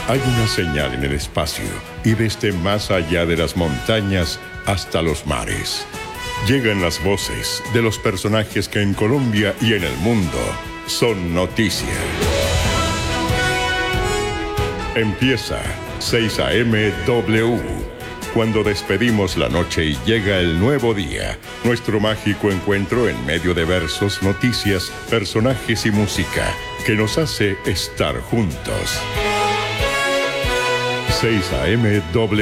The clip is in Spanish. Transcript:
Hay una señal en el espacio y desde más allá de las montañas hasta los mares. Llegan las voces de los personajes que en Colombia y en el mundo son noticia. Empieza 6 AM W. Cuando despedimos la noche y llega el nuevo día, nuestro mágico encuentro en medio de versos, noticias, personajes y música que nos hace estar juntos. 6 AM W.